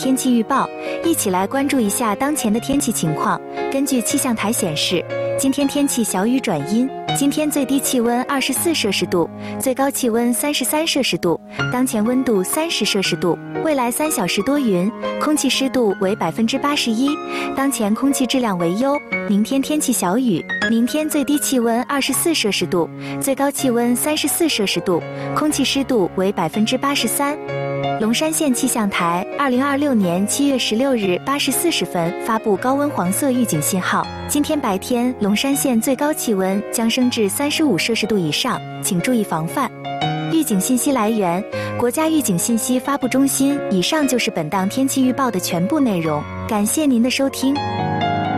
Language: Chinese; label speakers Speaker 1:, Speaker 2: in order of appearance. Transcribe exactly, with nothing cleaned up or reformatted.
Speaker 1: 天气预报，一起来关注一下当前的天气情况。根据气象台显示，今天天气小雨转阴，今天最低气温二十四摄氏度，最高气温三十三摄氏度，当前温度三十摄氏度。未来三小时多云，空气湿度为百分之八十一，当前空气质量为优。明天天气小雨，明天最低气温二十四摄氏度，最高气温三十四摄氏度，空气湿度为百分之八十三。龙山县气象台二零二六年七月十六日八时四十分发布高温黄色预警信号。今天白天，龙山县最高气温将升至三十五摄氏度以上，请注意防范。预警信息来源：国家预警信息发布中心。以上就是本档天气预报的全部内容，感谢您的收听。